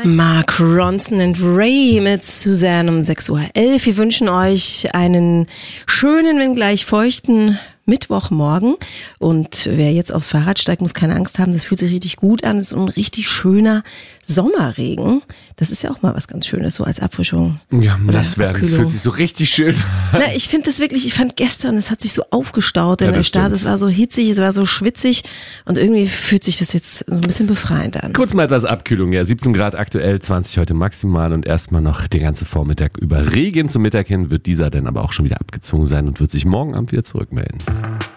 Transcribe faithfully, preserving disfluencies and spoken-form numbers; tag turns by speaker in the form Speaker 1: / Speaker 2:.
Speaker 1: Mark Ronson und Ray mit Suzanne um sechs Uhr elf. Wir wünschen euch einen schönen, wenn gleich feuchten Mittwochmorgen. Und wer jetzt aufs Fahrrad steigt, muss keine Angst haben. Das fühlt sich richtig gut an. Das ist ein richtig schöner Sommerregen. Das ist ja auch mal was ganz Schönes, so als Abfrischung.
Speaker 2: Ja, nass werden. Das fühlt sich so richtig schön an.
Speaker 1: Na, ich finde das wirklich, ich fand gestern, es hat sich so aufgestaut in
Speaker 2: Ja,
Speaker 1: der
Speaker 2: das
Speaker 1: Stadt.
Speaker 2: stimmt.
Speaker 1: Es war so hitzig, es war so schwitzig. Und irgendwie fühlt sich das jetzt so ein bisschen befreiend an.
Speaker 2: Kurz mal etwas Abkühlung. Ja, siebzehn Grad aktuell, zwanzig heute maximal und erstmal noch den ganzen Vormittag über Regen. Zum Mittag hin wird dieser dann aber auch schon wieder abgezogen sein und wird sich morgen Abend wieder zurückmelden.